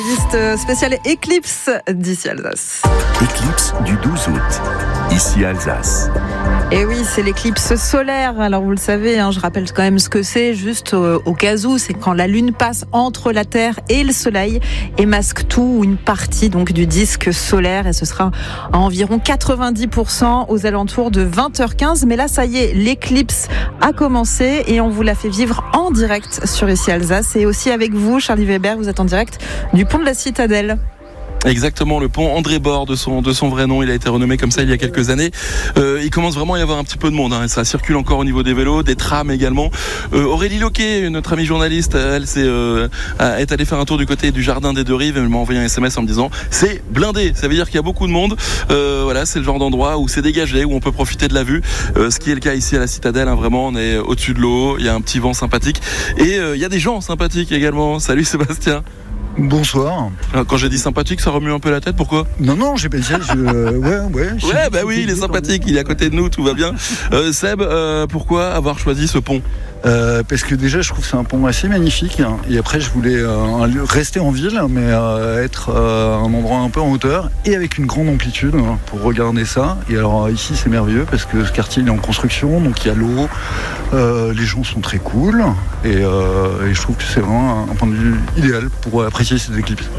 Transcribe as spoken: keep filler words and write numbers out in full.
Liste spéciale Éclipse d'ici Alsace. Éclipse du douze août, ici Alsace. Et oui, c'est l'éclipse solaire. Alors vous le savez, hein, je rappelle quand même ce que c'est, juste au, au cas où, c'est quand la Lune passe entre la Terre et le Soleil et masque tout ou une partie donc du disque solaire. Et ce sera à environ quatre-vingt-dix pour cent aux alentours de vingt heures quinze. Mais là, ça y est, l'éclipse a commencé et on vous l'a fait vivre en direct sur Ici Alsace. Et aussi avec vous, Charlie Weber, vous êtes en direct du pont de la Citadelle. Exactement, le pont André Bord de son, de son vrai nom, il a été renommé comme ça il y a quelques années. Euh, il commence vraiment à y avoir un petit peu de monde, hein. Ça circule encore au niveau des vélos, des trams également. Euh, Aurélie Loquet, notre amie journaliste, elle s'est, euh, est allée faire un tour du côté du jardin des Deux Rives. Elle m'a envoyé un S M S en me disant c'est blindé, ça veut dire qu'il y a beaucoup de monde. Euh, voilà, c'est le genre d'endroit où c'est dégagé, où on peut profiter de la vue. Euh, ce qui est le cas ici à la Citadelle, hein, vraiment, on est au-dessus de l'eau, il y a un petit vent sympathique et euh, il y a des gens sympathiques également. Salut Sébastien. Bonsoir. Quand j'ai dit sympathique, ça remue un peu la tête, pourquoi ? Non, non, j'ai pas dit ça. Je... Ouais, ouais. Je... Ouais, bah oui, il est sympathique, il est à côté de nous, tout va bien. Euh, Seb, euh, pourquoi avoir choisi ce pont ? Euh, parce que déjà je trouve que c'est un pont assez magnifique, hein. Et après je voulais euh, rester en ville mais euh, être euh, un endroit un peu en hauteur et avec une grande amplitude, hein, pour regarder ça. Et alors ici c'est merveilleux parce que ce quartier il est en construction, donc il y a l'eau, euh, les gens sont très cool et, euh, et je trouve que c'est vraiment un point de vue idéal pour apprécier cette éclipse.